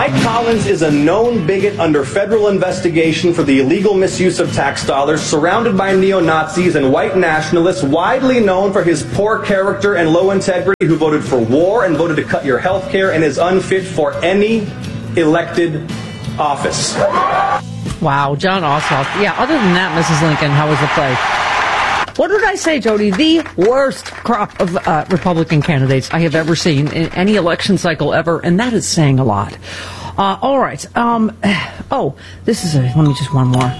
Mike Collins is a known bigot under federal investigation for the illegal misuse of tax dollars, surrounded by neo-Nazis and white nationalists, widely known for his poor character and low integrity, who voted for war and voted to cut your health care and is unfit for any elected office. Wow, John Ossoff. Yeah, other than that, Mrs. Lincoln, how was the play? What did I say, Jody? The worst crop of Republican candidates I have ever seen in any election cycle ever, and that is saying a lot. All right. This is let me just one more.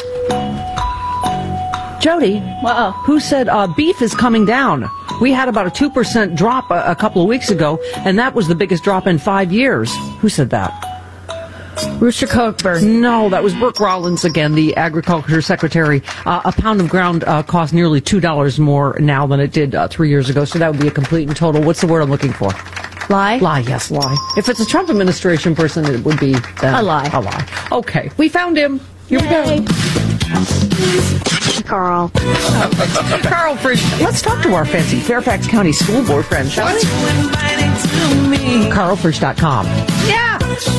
Jody, who said beef is coming down? We had about a 2% drop a couple of weeks ago, and that was the biggest drop in 5 years. Who said that? Rooster Cockburn. No, that was Brooke Rollins again, the Agriculture Secretary. A pound of ground costs nearly $2 more now than it did 3 years ago, so that would be a complete and total. What's the word I'm looking for? Lie? Lie, yes, lie. If it's a Trump administration person, it would be a lie. A lie. Okay, we found him. Here we go. Carl. Carl Frisch. Let's talk to our fancy Fairfax County School Board friend, shall we? CarlFrisch.com. Yeah.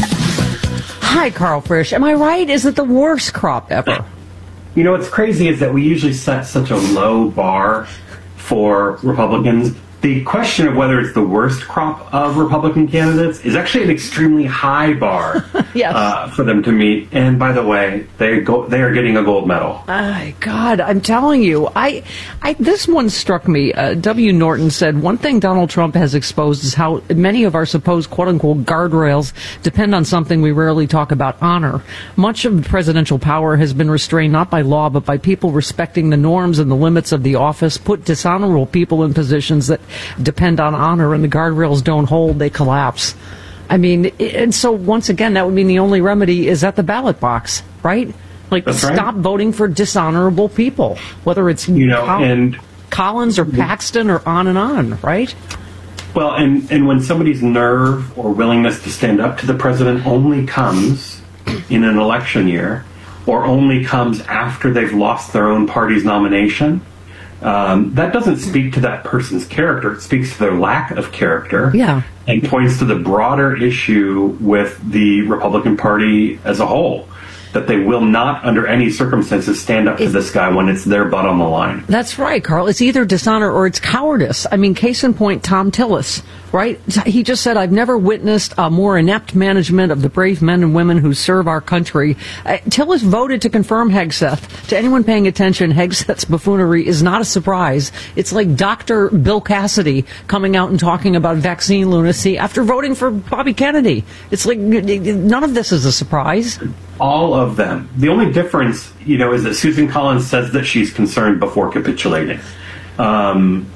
Hi, Carl Frisch. Am I right? Is it the worst crop ever? You know, what's crazy is that we usually set such a low bar for Republicans. The question of whether it's the worst crop of Republican candidates is actually an extremely high bar yes. For them to meet. And by the way, they are getting a gold medal. My God, I'm telling you, this one struck me. W. Norton said, one thing Donald Trump has exposed is how many of our supposed quote-unquote guardrails depend on something we rarely talk about, honor. Much of presidential power has been restrained not by law, but by people respecting the norms and the limits of the office, put dishonorable people in positions that depend on honor, and the guardrails don't hold, they collapse. I mean, and so once again, that would mean the only remedy is at the ballot box, right? Like, that's stop right. voting for dishonorable people, whether it's and Collins or Paxton or on, right? Well, and when somebody's nerve or willingness to stand up to the president only comes in an election year, or only comes after they've lost their own party's nomination, that doesn't speak to that person's character. It speaks to their lack of character. Yeah. And points to the broader issue with the Republican Party as a whole, that they will not, under any circumstances, stand up to this guy when it's their butt on the line. That's right, Carl. It's either dishonor or it's cowardice. I mean, case in point, Tom Tillis, right? He just said, I've never witnessed a more inept management of the brave men and women who serve our country. Tillis voted to confirm Hegseth. To anyone paying attention, Hegseth's buffoonery is not a surprise. It's like Dr. Bill Cassidy coming out and talking about vaccine lunacy after voting for Bobby Kennedy. It's like none of this is a surprise. All of them. The only difference, is that Susan Collins says that she's concerned before capitulating. And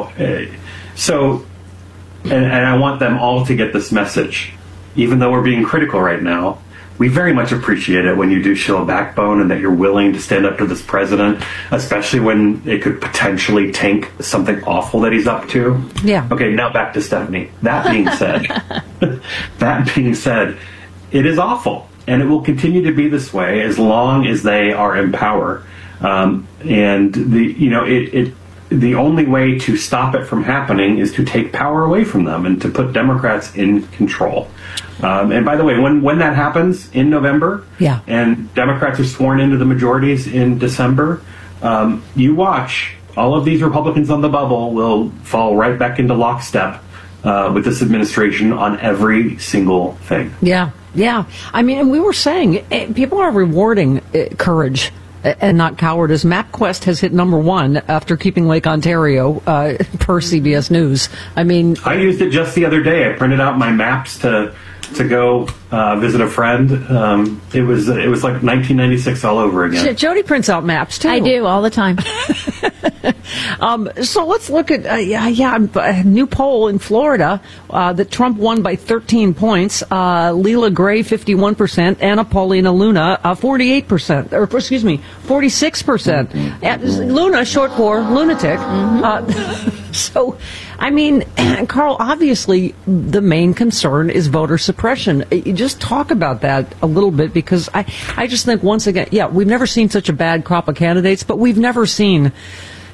I want them all to get this message. Even though we're being critical right now, we very much appreciate it when you do show a backbone and that you're willing to stand up to this president, especially when it could potentially tank something awful that he's up to. Yeah. Okay, now back to Stephanie. That being said, it is awful. And it will continue to be this way as long as they are in power. And the only way to stop it from happening is to take power away from them and to put Democrats in control. And by the way, when that happens in November, and Democrats are sworn into the majorities in December, you watch, all of these Republicans on the bubble will fall right back into lockstep with this administration on every single thing. Yeah. I mean, and we were saying, people are rewarding courage and not cowardice. MapQuest has hit #1 after keeping Lake Ontario, per CBS News. I mean, I used it just the other day. I printed out my maps to go visit a friend. It was like 1996 all over again. Jody prints out maps too. I do all the time. So let's look at a new poll in Florida that Trump won by 13 points. Leila Gray 51%, Anna Paulina Luna 48%, or excuse me, 46%. Luna, short for lunatic. So, I mean, Carl, obviously the main concern is voter suppression. You just talk about that a little bit, because I just think, once again, we've never seen such a bad crop of candidates, but we've never seen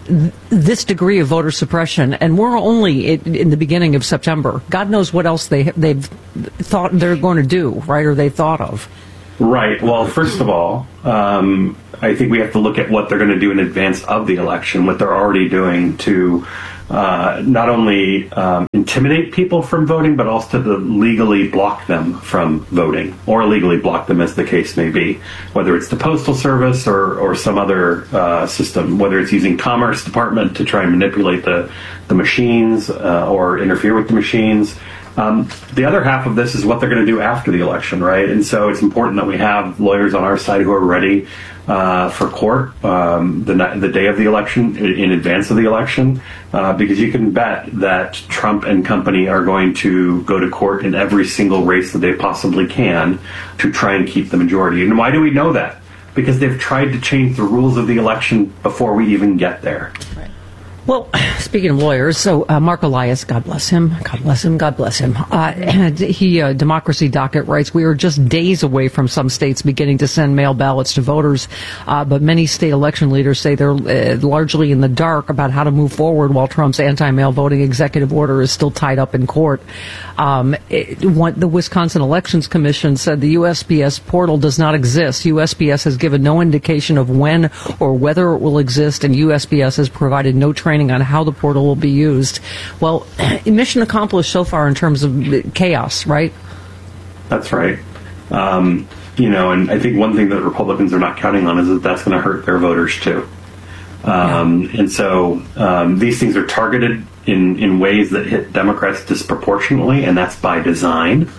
this degree of voter suppression, and we're only in the beginning of September. God knows what else they've thought they're going to do, right, or they thought of. Right. Well, first of all, I think we have to look at what they're going to do in advance of the election, what they're already doing to not only intimidate people from voting, but also to legally block them from voting, or illegally block them, as the case may be, whether it's the Postal Service or some other system, whether it's using Commerce Department to try and manipulate the machines or interfere with the machines. The other half of this is what they're going to do after the election, right? And so it's important that we have lawyers on our side who are ready for court the day of the election, in advance of the election, because you can bet that Trump and company are going to go to court in every single race that they possibly can to try and keep the majority. And why do we know that? Because they've tried to change the rules of the election before we even get there. Right. Well, speaking of lawyers, so Mark Elias, God bless him, God bless him, God bless him. Democracy Docket writes, we are just days away from some states beginning to send mail ballots to voters, but many state election leaders say they're largely in the dark about how to move forward while Trump's anti-mail voting executive order is still tied up in court. The Wisconsin Elections Commission said the USPS portal does not exist. USPS has given no indication of when or whether it will exist, and USPS has provided no training on how the portal will be used. Well, mission accomplished so far in terms of chaos, right? That's right. And I think one thing that Republicans are not counting on is that that's going to hurt their voters too. And so these things are targeted in ways that hit Democrats disproportionately, and that's by design.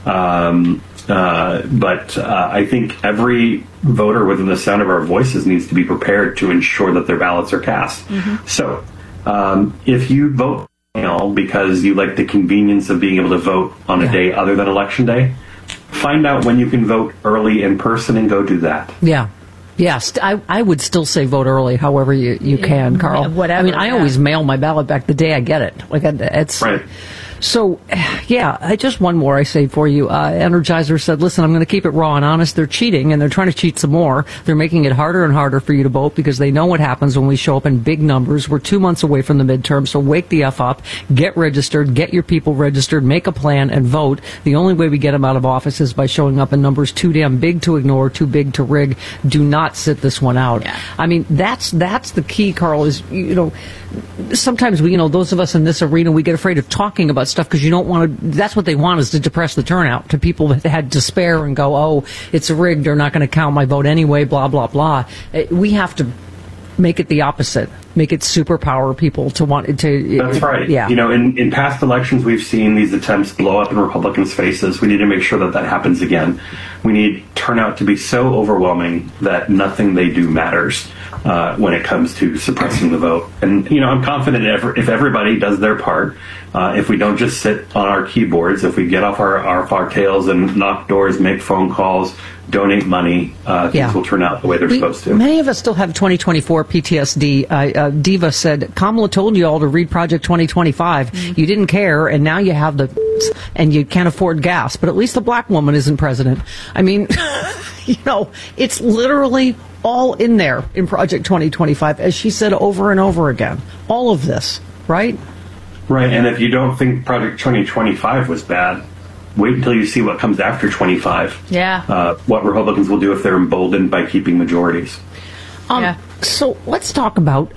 But I think every voter within the sound of our voices needs to be prepared to ensure that their ballots are cast. Mm-hmm. So if you vote mail because you like the convenience of being able to vote on a day other than Election Day, find out when you can vote early in person and go do that. Yeah. Yes, I would still say vote early, however you can, Carl. Whatever. I mean, I always mail my ballot back the day I get it. Like it's right. So, just one more I say for you. Energizer said, listen, I'm going to keep it raw and honest. They're cheating, and they're trying to cheat some more. They're making it harder and harder for you to vote because they know what happens when we show up in big numbers. We're 2 months away from the midterm, so wake the F up, get registered, get your people registered, make a plan, and vote. The only way we get them out of office is by showing up in numbers too damn big to ignore, too big to rig. Do not sit this one out. Yeah. I mean, that's the key, Carl, is, sometimes those of us in this arena, we get afraid of talking about stuff because you don't want to. That's what they want, is to depress the turnout, to people that had despair and go, oh, it's rigged, they're not going to count my vote anyway, blah blah blah. We have to make it the opposite, make it superpower people to want to. That's right. Yeah. In past elections, we've seen these attempts blow up in Republicans' faces. We need to make sure that happens again. We need turnout to be so overwhelming that nothing they do matters when it comes to suppressing the vote. And, I'm confident if everybody does their part, if we don't just sit on our keyboards, if we get off our tails and knock doors, make phone calls, donate money, things will turn out the way they're supposed to. Many of us still have 2024 PTSD. Diva said, Kamala told you all to read Project 2025. Mm-hmm. You didn't care, and now you have and you can't afford gas. But at least the black woman isn't president. I mean, it's literally all in there in Project 2025, as she said over and over again. All of this, right? Right, and if you don't think Project 2025 was bad, wait until you see what comes after 25. Yeah. What Republicans will do if they're emboldened by keeping majorities. So let's talk about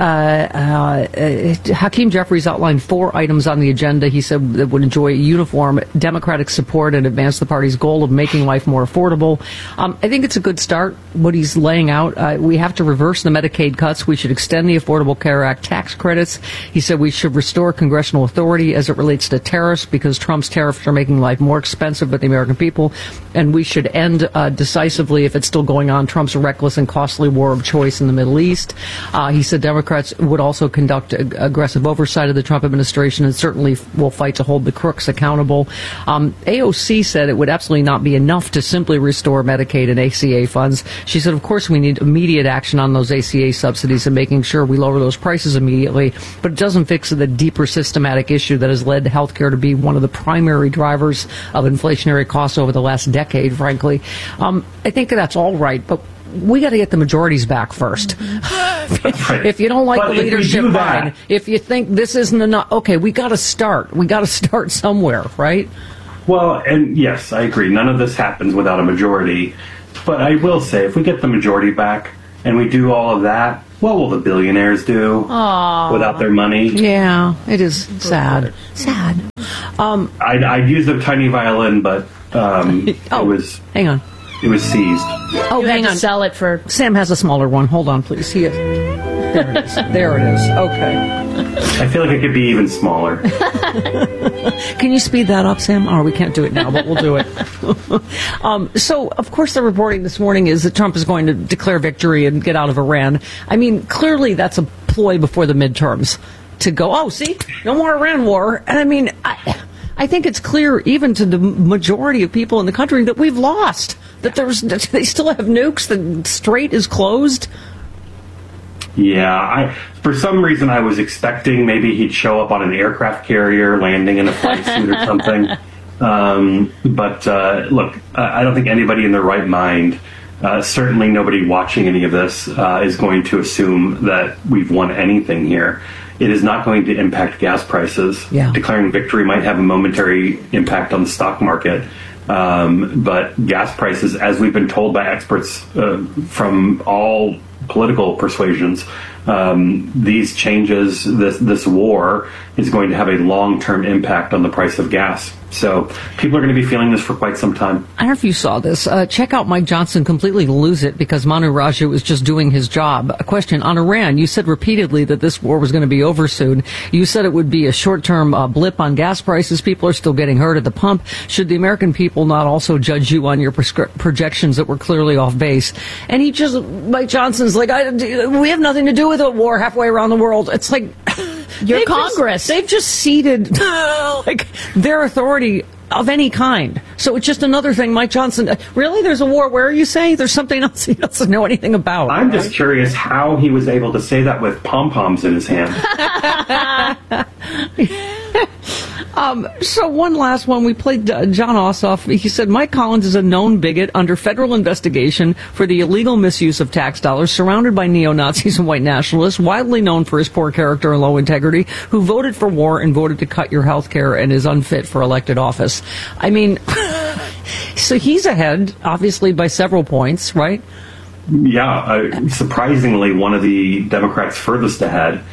Hakeem Jeffries outlined 4 items on the agenda. He said that would enjoy uniform Democratic support and advance the party's goal of making life more affordable. I think it's a good start, what he's laying out. We have to reverse the Medicaid cuts. We should extend the Affordable Care Act tax credits. He said we should restore congressional authority as it relates to tariffs, because Trump's tariffs are making life more expensive for the American people. And we should end decisively, if it's still going on, Trump's reckless and costly war of choice in the Middle East. He said Democrats would also conduct aggressive oversight of the Trump administration and certainly will fight to hold the crooks accountable. AOC said it would absolutely not be enough to simply restore Medicaid and ACA funds. She said, of course, we need immediate action on those ACA subsidies and making sure we lower those prices immediately, but it doesn't fix the deeper systematic issue that has led healthcare to be one of the primary drivers of inflationary costs over the last decade, frankly. I think that's all right, but we got to get the majorities back first. Right. If you don't like But the if we leadership, do that- fine. If you think this isn't enough, okay, we got to start. We got to start somewhere, right? Well, and yes, I agree. None of this happens without a majority. But I will say, if we get the majority back and we do all of that, what will the billionaires do without their money? Yeah, it is sad. Sad. I'd use a tiny violin, but it was Hang on. seized. Oh, You hang had on. to sell it for. Sam has a smaller one. Hold on, please. There it is. There it is. Okay. I feel like it could be even smaller. Can you speed that up, Sam? Oh, we can't do it now, but we'll do it. So, of course, the reporting this morning is that Trump is going to declare victory and get out of Iran. I mean, clearly that's a ploy before the midterms to go, oh, see, no more Iran war. And I mean, I think it's clear even to the majority of people in the country that we've lost, that they still have nukes, the strait is closed. Yeah, for some reason I was expecting maybe he'd show up on an aircraft carrier, landing in a flight suit or something. But look, I don't think anybody in their right mind, certainly nobody watching any of this, is going to assume that we've won anything here. It is not going to impact gas prices. Yeah. Declaring victory might have a momentary impact on the stock market. But gas prices, as we've been told by experts from all political persuasions, these changes, this war is going to have a long-term impact on the price of gas. So people are going to be feeling this for quite some time. I don't know if you saw this. Check out Mike Johnson completely lose it because Manu Raju was just doing his job. A question on Iran. You said repeatedly that this war was going to be over soon. You said it would be a short-term blip on gas prices. People are still getting hurt at the pump. Should the American people not also judge you on your projections that were clearly off base? And Mike Johnson's like, we have nothing to do with a war halfway around the world. It's like... Your Congress. They've just ceded like their authority of any kind. So it's just another thing. Mike Johnson, really? There's a war. Where are you saying? There's something else he doesn't know anything about. I'm just curious how he was able to say that with pom-poms in his hand. So one last one. We played John Ossoff. He said Mike Collins is a known bigot under federal investigation for the illegal misuse of tax dollars, surrounded by neo-Nazis and white nationalists, widely known for his poor character and low integrity, who voted for war and voted to cut your health care and is unfit for elected office. I mean, so he's ahead, obviously, by several points, right? Yeah, surprisingly, one of the Democrats furthest ahead.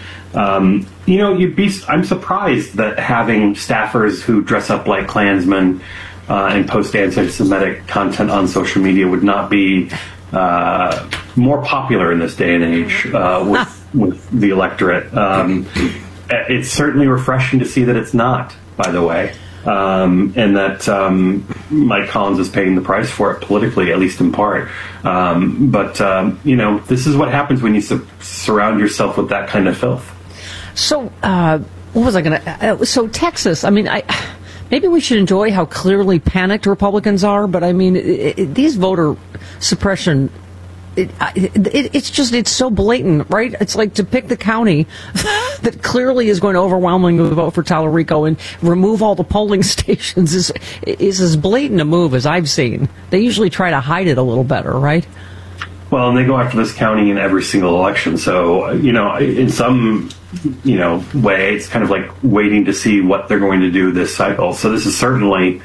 I'm surprised that having staffers who dress up like Klansmen and post anti-Semitic content on social media would not be more popular in this day and age with the electorate. It's certainly refreshing to see that it's not, by the way, and that Mike Collins is paying the price for it politically, at least in part. But this is what happens when you surround yourself with that kind of filth. So, what was I going to... so, Texas, I mean, maybe we should enjoy how clearly panicked Republicans are, but I mean, these voter suppression... It's so blatant, right? It's like to pick the county that clearly is going to overwhelmingly vote for Tallarico and remove all the polling stations is as blatant a move as I've seen. They usually try to hide it a little better, right? Well, and they go after this county in every single election. So, in some, way, it's kind of like waiting to see what they're going to do this cycle. So this is certainly...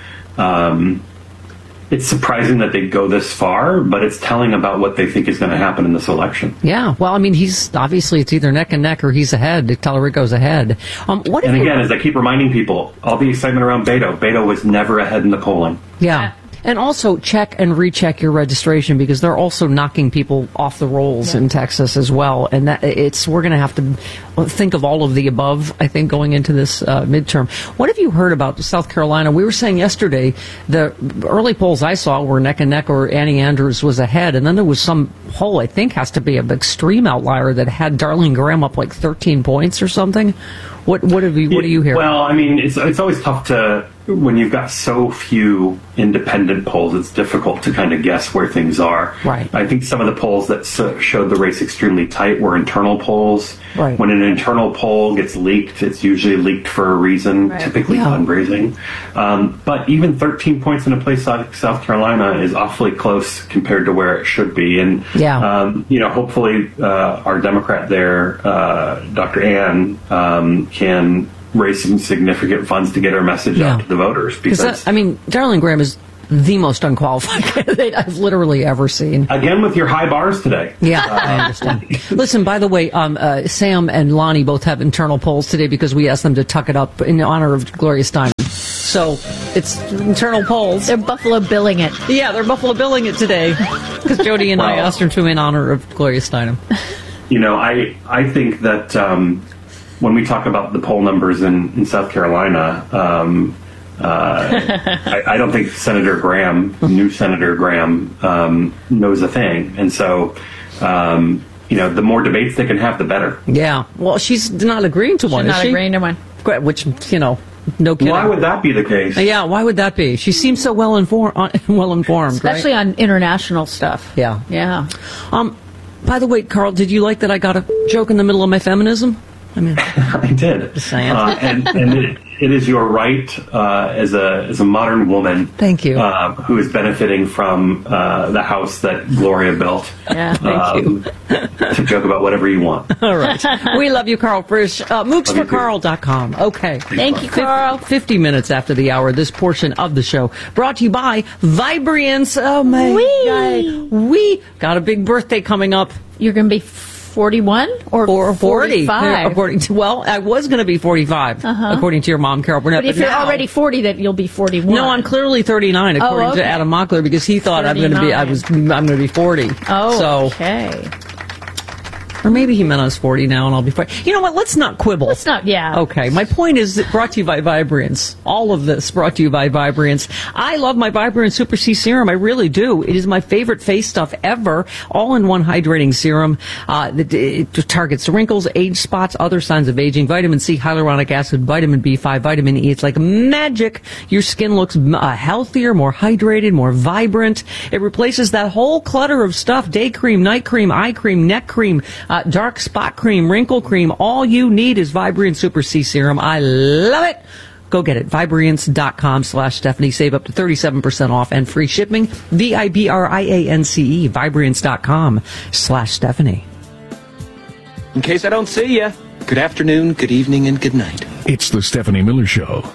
it's surprising that they go this far, but it's telling about what they think is going to happen in this election. Yeah, well, I mean, it's either neck and neck or he's ahead. Tallarico's ahead. As I keep reminding people, all the excitement around Beto was never ahead in the polling. Yeah. And also check and recheck your registration because they're also knocking people off the rolls in Texas as well. And we're going to have to think of all of the above, I think, going into this midterm. What have you heard about South Carolina? We were saying yesterday the early polls I saw were neck and neck or Annie Andrews was ahead. And then there was some poll, I think has to be an extreme outlier, that had Darlene Graham up like 13 points or something. What do you hear? Well, I mean, it's always tough to when you've got so few independent polls, it's difficult to kind of guess where things are. Right. I think some of the polls that showed the race extremely tight were internal polls. Right. When an internal poll gets leaked, it's usually leaked for a reason, typically fundraising. But even 13 points in a place like South Carolina is awfully close compared to where it should be. And, hopefully our Democrat there, Dr. Ann, can raise some significant funds to get her message out to the voters. Because Darling Graham is the most unqualified candidate I've literally ever seen. Again, with your high bars today. Yeah, I understand. Listen, by the way, Sam and Lonnie both have internal polls today because we asked them to tuck it up in honor of Gloria Steinem. So it's internal polls. They're Buffalo Billing it. Yeah, they're Buffalo Billing it today because Jody and I asked her to in honor of Gloria Steinem. I think that when we talk about the poll numbers in South Carolina, I don't think new Senator Graham, knows a thing. And so, the more debates they can have, the better. Yeah. Well, she's not agreeing to one, is she? She's not agreeing to one. Which, no kidding. Why would that be the case? Yeah, why would that be? She seems so well informed, especially on international stuff. Yeah. Yeah. By the way, Carl, did you like that I got a joke in the middle of my feminism? I did. Just saying. And it is your right as a modern woman. Thank you. Who is benefiting from the house that Gloria built. Yeah, thank you. To joke about whatever you want. All right. We love you, Carl Frisch. MooksForCarl.com. Okay. Thank you, Carl. 50 minutes after the hour, this portion of the show brought to you by Vibriance. Oh, my God. We got a big birthday coming up. You're going to be 41 or 40. 45? According to, I was going to be 45, according to your mom, Carol Burnett. But if you're already 40, that you'll be 41. No, I'm clearly 39, according to Adam Mockler, because he thought I'm going to be 40. Oh, so, okay. Or maybe he meant I was 40 now and I'll be 40. You know what? Let's not quibble. Let's not, yeah. Okay. My point is brought to you by Vibriance. All of this brought to you by Vibriance. I love my Vibriance Super C Serum. I really do. It is my favorite face stuff ever. All-in-one hydrating serum. It targets wrinkles, age spots, other signs of aging, vitamin C, hyaluronic acid, vitamin B5, vitamin E. It's like magic. Your skin looks healthier, more hydrated, more vibrant. It replaces that whole clutter of stuff. Day cream, night cream, eye cream, neck cream, dark spot cream, wrinkle cream. All you need is Vibriance Super C Serum. I love it. Go get it. Vibriance.com/Stephanie. Save up to 37% off and free shipping. VIBRIANCE. Vibriance.com/Stephanie. In case I don't see you, good afternoon, good evening, and good night. It's the Stephanie Miller Show.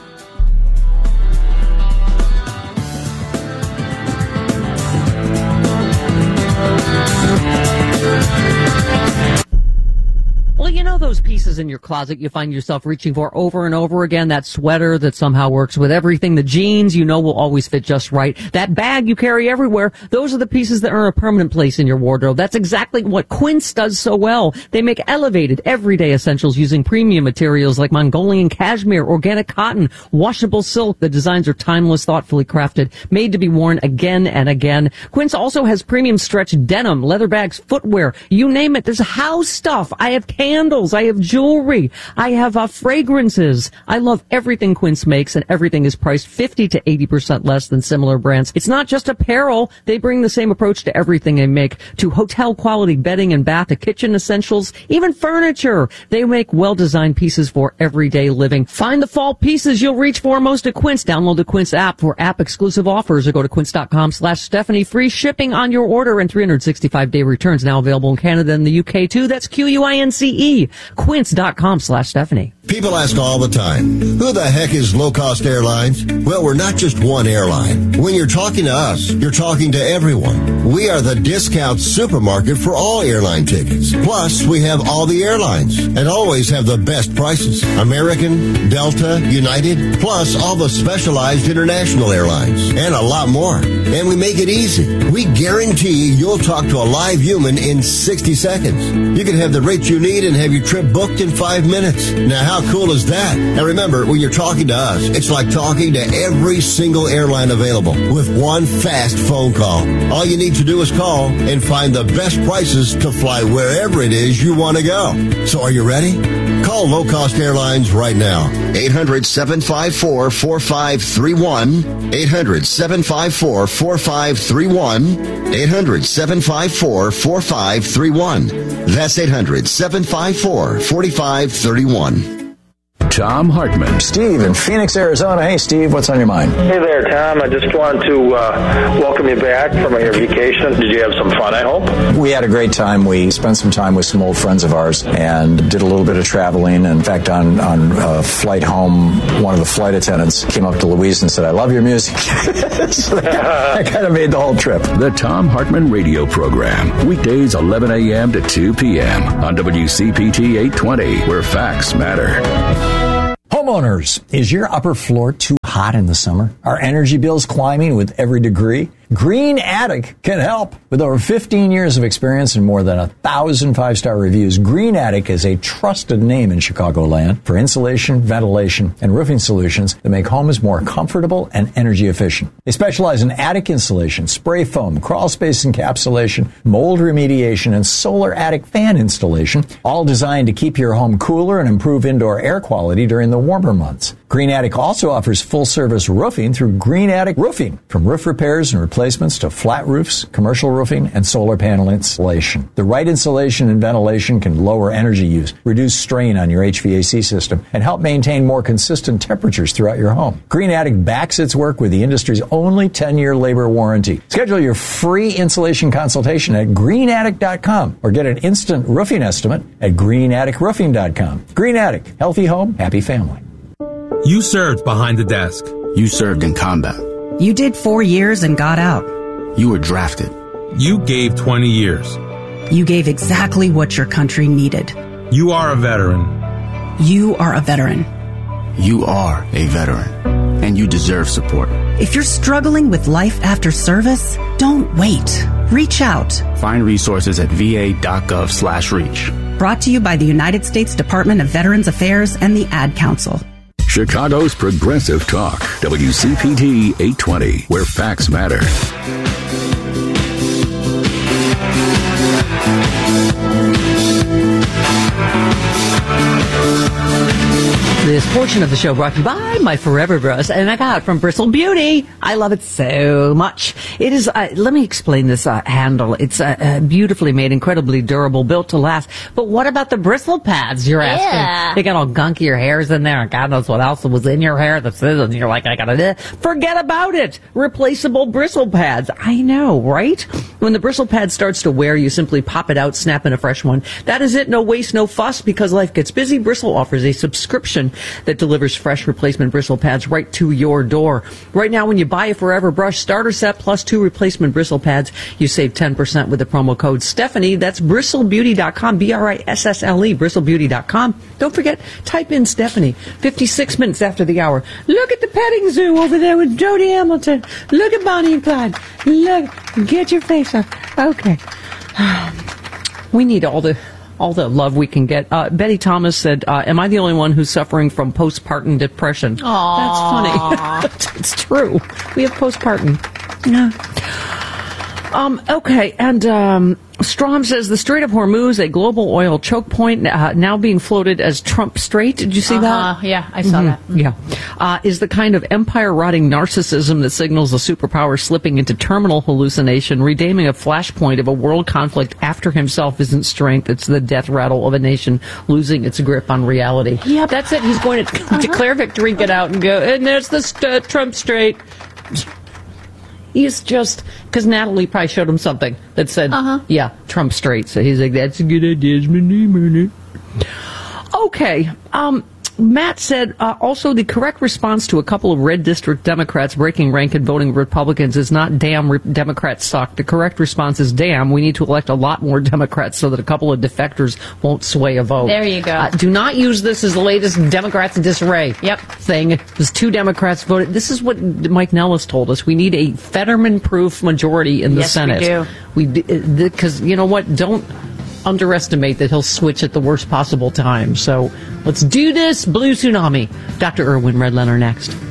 Well, you know those pieces in your closet you find yourself reaching for over and over again? That sweater that somehow works with everything. The jeans you know will always fit just right. That bag you carry everywhere. Those are the pieces that earn a permanent place in your wardrobe. That's exactly what Quince does so well. They make elevated, everyday essentials using premium materials like Mongolian cashmere, organic cotton, washable silk. The designs are timeless, thoughtfully crafted, made to be worn again and again. Quince also has premium stretch denim, leather bags, footwear. You name it. There's house stuff. I have candles. I have jewelry. I have fragrances. I love everything Quince makes, and everything is priced 50 to 80% less than similar brands. It's not just apparel. They bring the same approach to everything they make, to hotel quality bedding and bath, to kitchen essentials, even furniture. They make well-designed pieces for everyday living. Find the fall pieces you'll reach for most at Quince. Download the Quince app for app-exclusive offers or go to quince.com/Stephanie. Free shipping on your order and 365-day returns now available in Canada and the UK too. That's QUINCE. Quince.com/Stephanie. People ask all the time, who the heck is Low Cost Airlines? Well, we're not just one airline. When you're talking to us, you're talking to everyone. We are the discount supermarket for all airline tickets. Plus, we have all the airlines and always have the best prices. American, Delta, United, plus all the specialized international airlines and a lot more. And we make it easy. We guarantee you'll talk to a live human in 60 seconds. You can have the rates you need and have your trip booked in 5 minutes. Now, how cool is that? And remember, when you're talking to us, it's like talking to every single airline available with one fast phone call. All you need to do is call and find the best prices to fly wherever it is you want to go. So are you ready? Call Low Cost Airlines right now. 800-754-4531. 800-754-4531. 800-754-4531. That's 800-754-4531. Tom Hartman. Steve in Phoenix, Arizona. Hey, Steve, what's on your mind? Hey there, Tom. I just wanted to welcome you back from your vacation. Did you have some fun, I hope? We had a great time. We spent some time with some old friends of ours and did a little bit of traveling. In fact, on a flight home, one of the flight attendants came up to Louise and said, I love your music. So that kind of made the whole trip. The Tom Hartman Radio Program. Weekdays 11 a.m. to 2 p.m. on WCPT 820, where facts matter. Homeowners, is your upper floor too hot in the summer? Are energy bills climbing with every degree? Green Attic can help. With over 15 years of experience and more than 1,000 five-star reviews, Green Attic is a trusted name in Chicagoland for insulation, ventilation, and roofing solutions that make homes more comfortable and energy efficient. They specialize in attic insulation, spray foam, crawl space encapsulation, mold remediation, and solar attic fan installation, all designed to keep your home cooler and improve indoor air quality during the warmer months. Green Attic also offers full-service roofing through Green Attic Roofing, from roof repairs and replacements to flat roofs, commercial roofing, and solar panel installation. The right insulation and ventilation can lower energy use, reduce strain on your HVAC system, and help maintain more consistent temperatures throughout your home. Green Attic backs its work with the industry's only 10-year labor warranty. Schedule your free insulation consultation at greenattic.com or get an instant roofing estimate at greenatticroofing.com. Green Attic, healthy home, happy family. You served behind the desk. You served in combat. You did 4 years and got out. You were drafted. You gave 20 years. You gave exactly what your country needed. You are a veteran. You are a veteran. You are a veteran. And you deserve support. If you're struggling with life after service, don't wait. Reach out. Find resources at va.gov/reach. Brought to you by the United States Department of Veterans Affairs and the Ad Council. Chicago's Progressive Talk, WCPT 820, where facts matter. This portion of the show brought to you by my Forever Brush, and I got it from Bristle Beauty. I love it so much. It is, let me explain this handle. It's beautifully made, incredibly durable, built to last. But what about the bristle pads, you're asking? Yeah. They got all gunky, your hair's in there, and God knows what else was in your hair. And you're like, I gotta forget about it. Replaceable bristle pads. I know, right? When the bristle pad starts to wear, you simply pop it out, snap in a fresh one. That is it. No waste, no fuss, because life gets busy. Bristle offers a subscription that delivers fresh replacement bristle pads right to your door. Right now, when you buy a Forever Brush starter set plus 2 replacement bristle pads, you save 10% with the promo code Stephanie. That's bristlebeauty.com, BRISSLE, bristlebeauty.com. Don't forget, type in Stephanie. 56 minutes after the hour. Look at the petting zoo over there with Jody Hamilton. Look at Bonnie and Clyde. Look, get your face up. Okay. We need all the love we can get. Betty Thomas said, am I the only one who's suffering from postpartum depression? Aww. That's funny. It's true. We have postpartum. Yeah. Okay, and Strom says the Strait of Hormuz, a global oil choke point, now being floated as Trump Strait. Did you see that? Yeah, I saw that. Yeah. Is the kind of empire-rotting narcissism that signals a superpower slipping into terminal hallucination, renaming a flashpoint of a world conflict after himself isn't strength. It's the death rattle of a nation losing its grip on reality. Yep. That's it. He's going to declare victory, get out, and go, and there's the Trump Strait. He's just, because Natalie probably showed him something that said, yeah, Trump Strait. So he's like, that's a good idea. It's my name on it. Okay. Matt said, also the correct response to a couple of red district Democrats breaking rank and voting Republicans is not damn Democrats suck. The correct response is damn, we need to elect a lot more Democrats so that a couple of defectors won't sway a vote. There you go. Do not use this as the latest Democrats disarray thing. There's 2 Democrats voted. This is what Mike Nellis told us. We need a Fetterman-proof majority in the Senate. Yes, we do. Because, you know what, don't underestimate that he'll switch at the worst possible time. So let's do this. Blue Tsunami. Dr. Irwin Redlener next.